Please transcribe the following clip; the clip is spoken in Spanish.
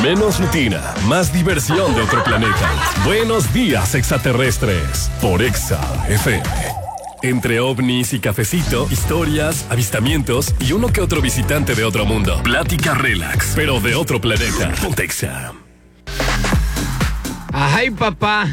Menos rutina, más diversión de otro planeta. Buenos días, extraterrestres. Por Exa FM. Entre ovnis y cafecito, historias, avistamientos y uno que otro visitante de otro mundo. Plática relax, pero de otro planeta. Ponte Exa. Ay, papá.